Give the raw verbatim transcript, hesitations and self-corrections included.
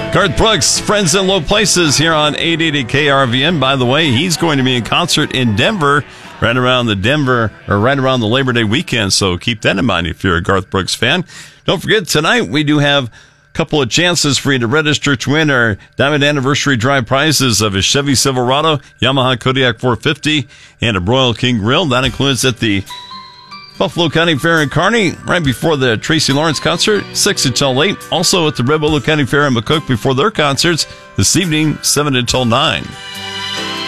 Garth Brooks, Friends in Low Places here on eight eighty K R V N. By the way, he's going to be in concert in Denver right around the Denver or right around the Labor Day weekend. So keep that in mind if you're a Garth Brooks fan. Don't forget, tonight we do have a couple of chances for you to register to win our Diamond Anniversary Drive prizes of a Chevy Silverado, Yamaha Kodiak four fifty, and a Broil King Grill. That includes at the Buffalo County Fair in Kearney, right before the Tracy Lawrence concert, six until eight. Also at the Red Willow County Fair in McCook before their concerts this evening, seven until nine.